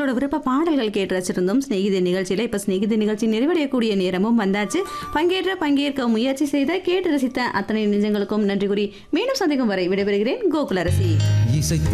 நேயர்களோட விருப்ப பாடல்கள் கேட்டு ரசிச்சிருந்தோம் ஸ்நேகிதி நிகழ்ச்சியில. இப்ப ஸ்நேகிதி நிகழ்ச்சி நிறைவடையக்கூடிய நேரமும் வந்தாச்சு. பங்கேற்க முயற்சி செய்த கேட்டு ரசித்த அத்தனை நெஞ்சங்களுக்கும் நன்றி கூறி மீண்டும் சந்திக்கும் வரை விடைபெறுகிறேன் கோகுலரசி.